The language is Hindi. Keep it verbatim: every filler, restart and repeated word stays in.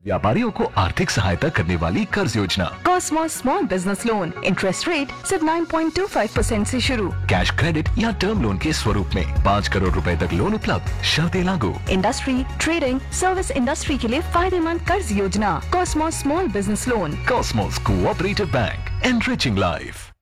व्यापारियों को आर्थिक सहायता करने वाली कर्ज योजना। Cosmos small business loan, interest rate सिर्फ नौ पॉइंट दो पाँच परसेंट से शुरू। कैश क्रेडिट या टर्म लोन के स्वरूप में पाँच करोड़ रुपए तक लोन उपलब्ध, शर्तें लागू। इंडस्ट्री, ट्रेडिंग, सर्विस इंडस्ट्री के लिए फायदेमंद कर्ज योजना। Cosmos small business loan. Cosmos cooperative bank, enriching life.